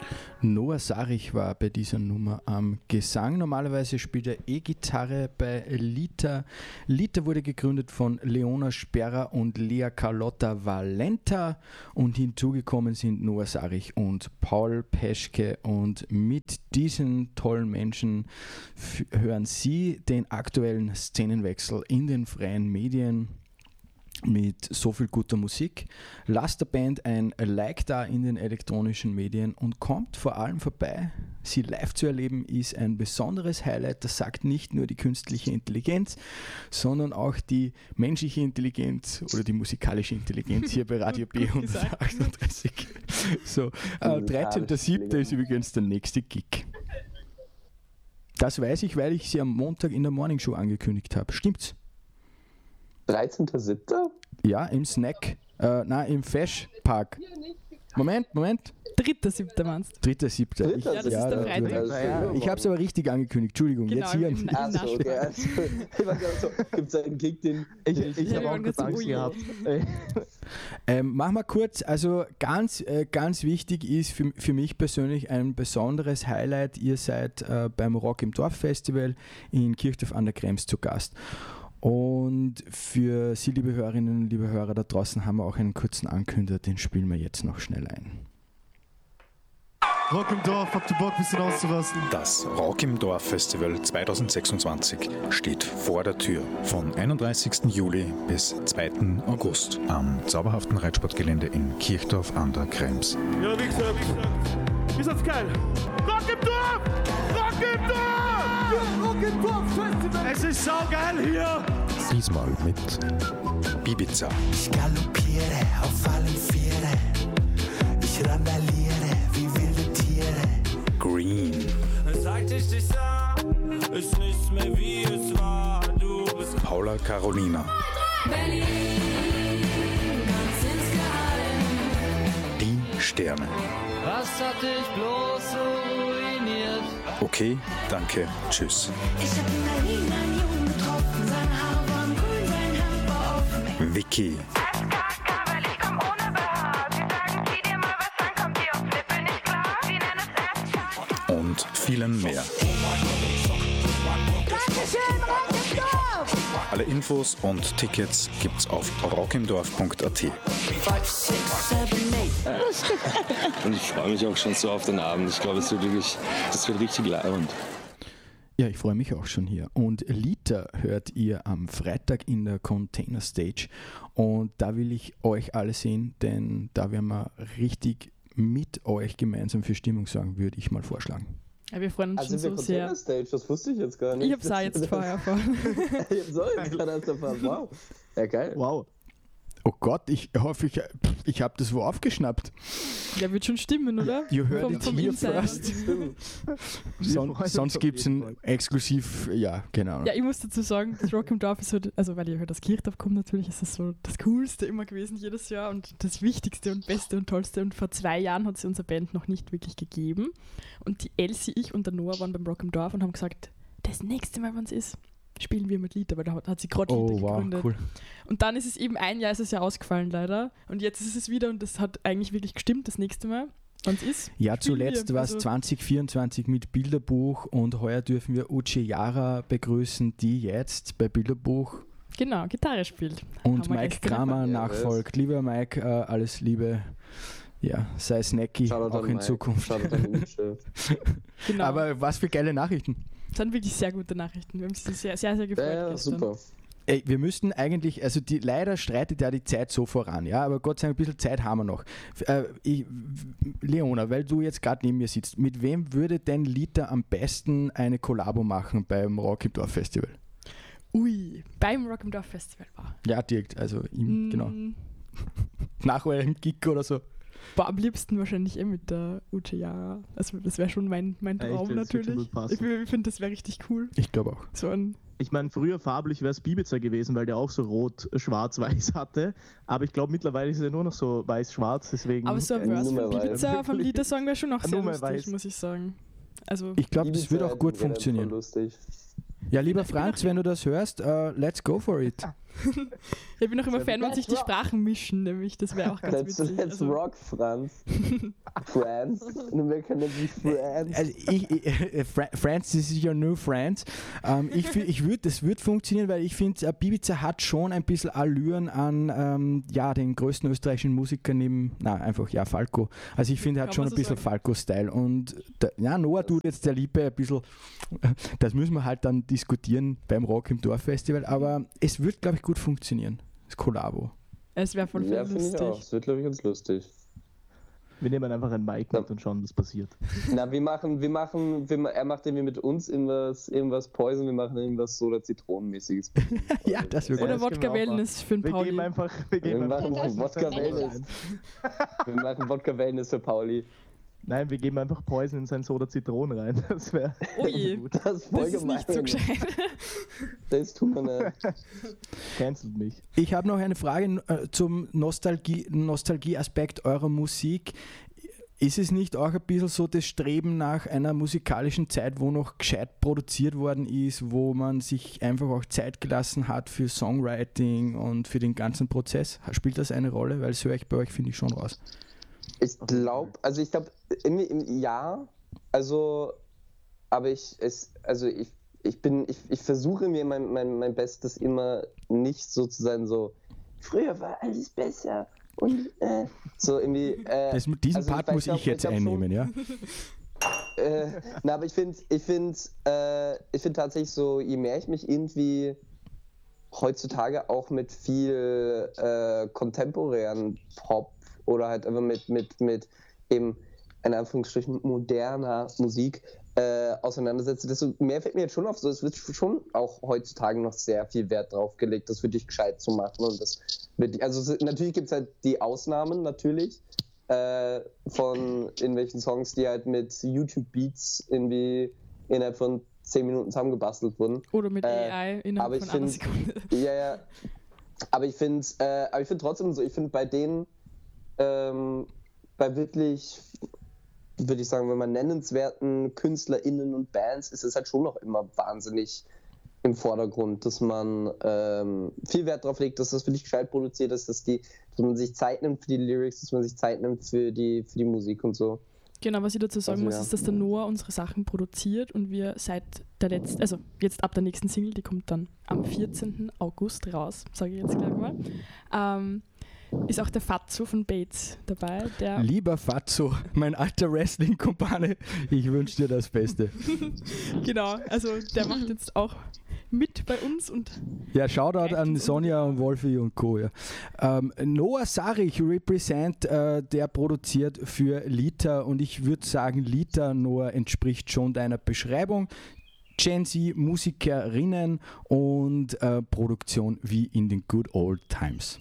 Noah Sarich war bei dieser Nummer am Gesang. Normalerweise spielt er E-Gitarre bei Lita. Lita wurde gegründet von Leona Sperrer und Lea Carlotta Valenta und hinzugekommen sind Noah Sarich und Paul Peschke, und mit diesen tollen Menschen hören Sie den aktuellen Szenenwechsel in den freien Medien mit so viel guter Musik. Lasst der Band ein Like da in den elektronischen Medien und kommt vor allem vorbei. Sie live zu erleben ist ein besonderes Highlight. Das sagt nicht nur die künstliche Intelligenz, sondern auch die menschliche Intelligenz oder die musikalische Intelligenz hier bei Radio B138. So, 13.07. ist übrigens der nächste Gig. Das weiß ich, weil ich sie am Montag in der Morningshow angekündigt habe. Stimmt's? 13.07.? Ja, im Snack, im Fesch Park. Moment. 3.7. meinst du? 3.7. Ja, das ist der Freitag. Ich habe es aber richtig angekündigt, Entschuldigung. Genau, jetzt hier. Gibt es einen Kick, den ich habe auch kurz Angst gehabt. Machen wir kurz, also ganz wichtig ist für mich persönlich ein besonderes Highlight. Ihr seid beim Rock im Dorf Festival in Kirchdorf an der Krems zu Gast. Und für Sie, liebe Hörerinnen und liebe Hörer da draußen, haben wir auch einen kurzen Ankündiger, den spielen wir jetzt noch schnell ein. Rock im Dorf, habt ihr Bock, ein bisschen auszurasten? Das Rock im Dorf Festival 2026 steht vor der Tür. Vom 31. Juli bis 2. August am zauberhaften Reitsportgelände in Kirchdorf an der Krems. Ja, wie gesagt, ist das geil? Rock im Dorf! Rock im Dorf! Rock im Dorf Festival! Es ist saugeil hier! Diesmal mit Bibiza. Ich galoppiere auf allen Vieren. Ich randaliere wie wilde Tiere. Green. Seit ich dich sah, ist nichts mehr wie es war. Du bist Paula Carolina. Berlin, ganz insgeheim. Die Sterne. Was hat dich bloß so ruiniert? Okay, danke, tschüss. Ich hab in Berlin einen Jungen getroffen. Sein Haar war grün, sein Hemd war offen. Vicky. Und vielen mehr. Alle Infos und Tickets gibt's auf rockimdorf.at. Und ich freue mich auch schon so auf den Abend. Ich glaube, das wird richtig leibend. Ja, ich freue mich auch schon hier. Und Lita hört ihr am Freitag in der Container Stage. Und da will ich euch alle sehen, denn da werden wir richtig mit euch gemeinsam für Stimmung sorgen, würde ich mal vorschlagen. Ja, wir freuen uns schon so sehr. Stage, das wusste ich jetzt gar nicht. Ich hab's auch jetzt vorher erfahren. Wow. Ja, geil. Wow. Oh Gott, ich hoffe, ich habe das wo aufgeschnappt. Ja, wird schon stimmen, oder? You heard it Vom here Insider. first. Sonst gibt es ein exklusiv, ja, genau. Ja, ich muss dazu sagen, das Rock im Dorf ist so, also weil ihr hört, das Kirchdorf kommt natürlich, ist das so das Coolste immer gewesen jedes Jahr und das Wichtigste und Beste und Tollste. Und vor 2 Jahren hat es unsere Band noch nicht wirklich gegeben. Und die Elsie, ich und der Noah waren beim Rock im Dorf und haben gesagt, das nächste Mal, wenn es ist, spielen wir mit Lita, weil da hat sie gerade Lita gegründet. Cool. Und dann ist es eben ein Jahr ist es ja ausgefallen leider und jetzt ist es wieder und das hat eigentlich wirklich gestimmt das nächste Mal, wann es ist. Ja, zuletzt war es 2024 mit Bilderbuch und heuer dürfen wir Uche Yara begrüßen, die jetzt bei Bilderbuch genau, Gitarre spielt. und Mike Kramer nachfolgt. Lieber Mike, alles Liebe. Ja, sei snacky auch in Zukunft. Genau. Aber was für geile Nachrichten. Das sind wirklich sehr gute Nachrichten. Wir haben uns sehr, sehr, sehr gefreut. Ja, gestern. super. Ey, wir müssten eigentlich, also leider streitet ja die Zeit so voran, ja, aber Gott sei Dank, ein bisschen Zeit haben wir noch. Leona, weil du jetzt gerade neben mir sitzt, mit wem würde denn Lita am besten eine Kollabo machen beim Rock im Dorf Festival? Ui, beim Rock im Dorf Festival war. Ja, direkt, also genau. Nach eurem Gig oder so. Boah, am liebsten wahrscheinlich mit der Uche Yara. Also das wäre schon mein Traum natürlich. Ich finde, das wäre richtig cool. Ich glaube auch. So ein Ich meine, früher farblich wäre es Bibiza gewesen, weil der auch so rot, schwarz, weiß hatte. Aber ich glaube, mittlerweile ist er nur noch so weiß-schwarz, deswegen... Aber so ein Verse von Bibiza vom Liedersong wäre schon auch sehr lustig, weiß. muss ich sagen. Also Ich glaube, das wird auch gut funktionieren. Ja, lieber Franz, wenn du das hörst, let's go for it. Ich bin auch immer Fan, wenn sich die Sprachen mischen, nämlich. Das wäre auch ganz witzig. Let's rock, Franz. Franz. In Amerika nennt sich Franz. Also Franz, this is your new Franz. Das wird funktionieren, weil ich finde, Bibiza hat schon ein bisschen Allüren an den größten österreichischen Musiker neben, Falco. Also ich finde, er hat schon ein bisschen Falco-Style. Und Noah tut jetzt der Liebe ein bisschen, das müssen wir halt dann diskutieren beim Rock im Dorf Festival, aber es wird, glaube ich, gut funktionieren. Das Kollabo. Es wäre voll lustig. Es wird, glaube ich, ganz lustig. Wir nehmen einfach ein Mic mit und schauen, was passiert. Na, er macht irgendwie mit uns irgendwas Poison, wir machen irgendwas Soda-Zitronenmäßiges. Ja, das wird Oder Wodka-Wellness für den Pauli. Wir machen Wodka-Wellness. Wir machen Wodka-Wellness für Pauli. Nein, wir geben einfach Poison in sein Soda-Zitronen rein. Das wäre gut. Das ist voll gemein. Nicht so gescheit. Das tut man nicht. Cancelt mich. Ich habe noch eine Frage zum Nostalgie-Aspekt eurer Musik. Ist es nicht auch ein bisschen so das Streben nach einer musikalischen Zeit, wo noch gescheit produziert worden ist, wo man sich einfach auch Zeit gelassen hat für Songwriting und für den ganzen Prozess? Spielt das eine Rolle? Weil das höre ich bei euch, finde ich, schon raus. Ich glaube, ja, aber ich versuche mir mein Bestes immer nicht so zu sein, so, früher war alles besser und so irgendwie. Diesen Part muss ich jetzt einnehmen, ja? Aber ich finde tatsächlich so, je mehr ich mich irgendwie heutzutage auch mit viel kontemporären Pop oder halt einfach mit eben in Anführungsstrichen moderner Musik auseinandersetze, desto mehr fällt mir jetzt schon auf, so es wird schon auch heutzutage noch sehr viel Wert drauf gelegt, das wirklich gescheit zu machen und das wird, natürlich gibt es halt die Ausnahmen natürlich von irgendwelchen Songs, die halt mit YouTube-Beats irgendwie innerhalb von 10 Minuten zusammengebastelt wurden. Oder mit AI innerhalb von einer Sekunde. Ja, aber ich finde trotzdem so, ich finde bei denen bei wirklich, würde ich sagen, wenn man nennenswerten KünstlerInnen und Bands, ist es halt schon noch immer wahnsinnig im Vordergrund, dass man viel Wert darauf legt, dass das wirklich gescheit produziert ist, dass man sich Zeit nimmt für die Lyrics, dass man sich Zeit nimmt für die Musik und so. Genau, was ich dazu sagen muss, ist, dass der Noah unsere Sachen produziert und wir seit der letzten, also jetzt ab der nächsten Single, die kommt dann am 14. August raus, sage ich jetzt gleich mal, ist auch der Fatso von Bates dabei. Lieber Fatso, mein alter Wrestling-Kumpane, ich wünsche dir das Beste. Genau, also der macht jetzt auch mit bei uns. Und ja, Shoutout an Sonja und Wolfi und Co. Ja. Noah Sarich represent, der produziert für Lita und ich würde sagen, Lita, Noah, entspricht schon deiner Beschreibung. Gen Z, Musikerinnen und Produktion wie in den good old times.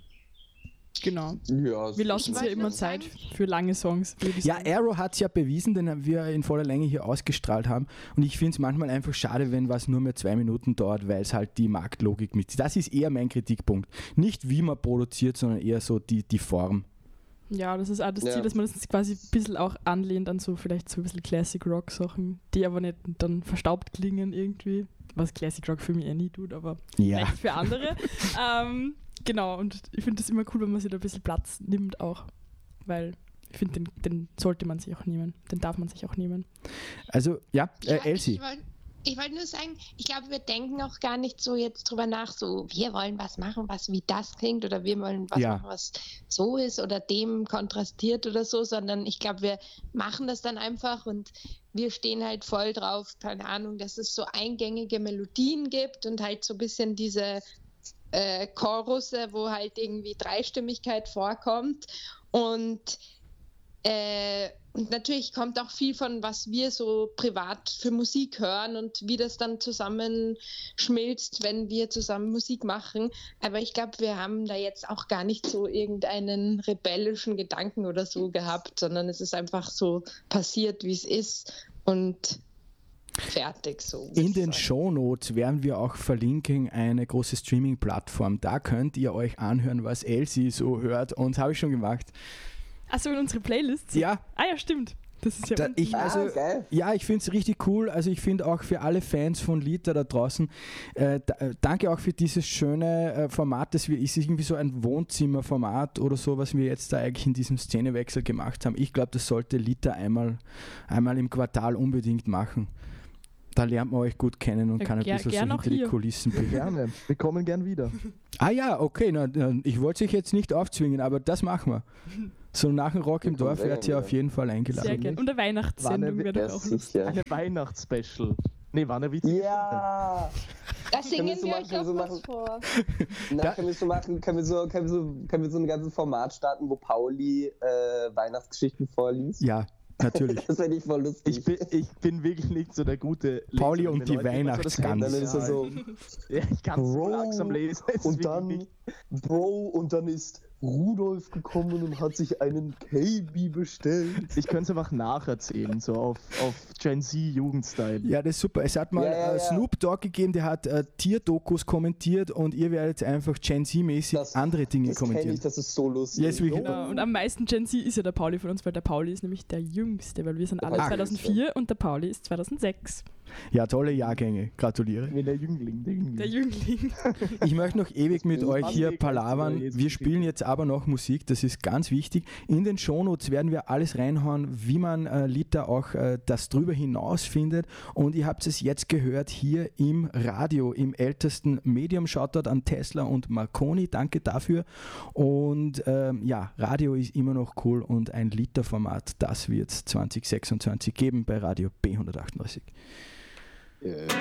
Genau. Ja, wir lassen uns ja immer Zeit für lange Songs. Ja, Arrow hat es ja bewiesen, den wir in voller Länge hier ausgestrahlt haben. Und ich finde es manchmal einfach schade, wenn was nur mehr 2 Minuten dauert, weil es halt die Marktlogik mitzieht. Das ist eher mein Kritikpunkt. Nicht wie man produziert, sondern eher so die Form. Ja, das ist auch das Ziel, dass man das quasi ein bisschen auch anlehnt an so vielleicht so ein bisschen Classic Rock Sachen, die aber nicht dann verstaubt klingen irgendwie. Was Classic Rock für mich nie tut, aber vielleicht für andere. Genau, und ich finde das immer cool, wenn man sich da ein bisschen Platz nimmt auch, weil ich finde, den sollte man sich auch nehmen, den darf man sich auch nehmen. Also, Elsie. Ich wollte nur sagen, ich glaube, wir denken auch gar nicht so jetzt drüber nach, so wir wollen was machen, wie das klingt oder wir wollen was machen, was so ist oder dem kontrastiert oder so, sondern ich glaube, wir machen das dann einfach und wir stehen halt voll drauf, keine Ahnung, dass es so eingängige Melodien gibt und halt so ein bisschen diese Chorusse, wo halt irgendwie Dreistimmigkeit vorkommt und natürlich kommt auch viel von, was wir so privat für Musik hören und wie das dann zusammenschmilzt, wenn wir zusammen Musik machen. Aber ich glaube, wir haben da jetzt auch gar nicht so irgendeinen rebellischen Gedanken oder so gehabt, sondern es ist einfach so passiert, wie es ist und fertig so. In den Shownotes werden wir auch verlinken eine große Streaming-Plattform. Da könnt ihr euch anhören, was Elsie so hört und habe ich schon gemacht. Achso, in unsere Playlists? Ja. Ah ja, stimmt. Das ist ja geil. Ja, ich finde es richtig cool. Also ich finde auch für alle Fans von Lita da draußen, danke auch für dieses schöne Format, das ist irgendwie so ein Wohnzimmerformat oder so, was wir jetzt da eigentlich in diesem Szenewechsel gemacht haben. Ich glaube, das sollte Lita einmal im Quartal unbedingt machen. Da lernt man euch gut kennen und kann ein bisschen so hinter die Kulissen blicken. Gerne, wir kommen gern wieder. Ah ja, okay, ich wollte euch jetzt nicht aufzwingen, aber das machen wir. So nach dem Rock im Dorf werdet ihr auf jeden Fall eingeladen. Sehr gerne. Und eine Weihnachtssendung wäre doch auch lustig. Eine Weihnachtsspecial. Nee, war eine witzige Ja! Da singen wir euch auch was vor. Können wir so ein ganzes Format starten, wo Pauli Weihnachtsgeschichten vorliest? Ja, natürlich. Das wäre nicht voll lustig. Ich bin wirklich nicht so der gute Leser. Pauli und die Weihnachtsgans. Dann ist er so, ja, ich kann es so langsam lesen. Und dann ist Rudolf gekommen und hat sich einen KB bestellt. Ich könnte es einfach nacherzählen, so auf Gen Z Jugendstyle. Ja, das ist super. Es hat mal Snoop Dogg gegeben, der hat Tierdokus kommentiert und ihr werdet einfach Gen Z-mäßig andere Dinge kommentieren. Das ist so lustig. Yes, genau. Und am meisten Gen Z ist ja der Pauli von uns, weil der Pauli ist nämlich der Jüngste, weil wir sind alle 2004 und der Pauli ist 2006. Ja, tolle Jahrgänge. Gratuliere. Der Jüngling. Der Jüngling. Ich möchte noch ewig mit euch hier palavern. Wir spielen jetzt aber noch Musik, das ist ganz wichtig. In den Shownotes werden wir alles reinhauen, wie man Lita auch das drüber hinaus findet. Und ihr habt es jetzt gehört hier im Radio, im ältesten Medium. Shoutout an Tesla und Marconi, danke dafür. Und Radio ist immer noch cool und ein Lita-Format, das wird es 2026 geben bei Radio B138.